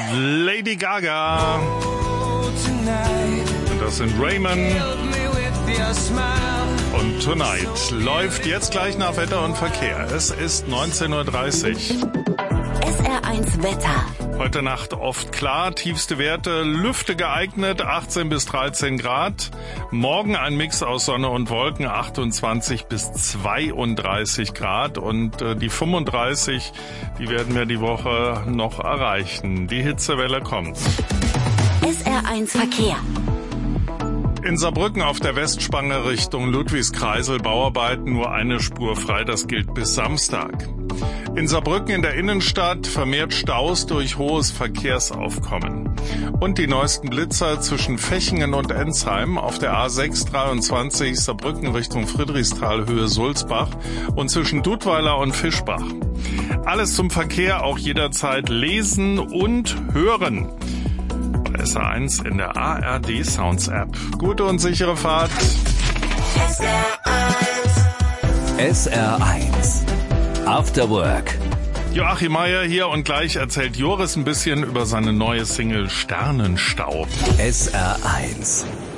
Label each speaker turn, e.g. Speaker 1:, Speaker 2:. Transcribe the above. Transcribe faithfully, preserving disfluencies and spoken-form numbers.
Speaker 1: Lady Gaga. Und das sind Raymond. Und Tonight läuft jetzt gleich nach Wetter und Verkehr. Es ist neunzehn Uhr dreißig.
Speaker 2: S R eins Wetter.
Speaker 1: Heute Nacht oft klar, tiefste Werte, Lüfte geeignet, achtzehn bis dreizehn Grad. Morgen ein Mix aus Sonne und Wolken, achtundzwanzig bis zweiunddreißig Grad. Und äh, die fünfunddreißig, die werden wir die Woche noch erreichen. Die Hitzewelle kommt.
Speaker 2: S R eins Verkehr.
Speaker 1: In Saarbrücken auf der Westspange Richtung Ludwigskreisel Bauarbeiten nur eine Spur frei, das gilt bis Samstag. In Saarbrücken in der Innenstadt vermehrt Staus durch hohes Verkehrsaufkommen. Und die neuesten Blitzer zwischen Fechingen und Ensheim auf der A sechs dreiundzwanzig Saarbrücken Richtung Friedrichsthal Höhe Sulzbach und zwischen Dudweiler und Fischbach. Alles zum Verkehr auch jederzeit lesen und hören. S R eins in der A R D Sounds App. Gute und sichere Fahrt.
Speaker 2: S R eins.
Speaker 3: S R eins. After Work.
Speaker 1: Joachim Meier hier und gleich erzählt Joris ein bisschen über seine neue Single Sternenstaub.
Speaker 3: S R eins.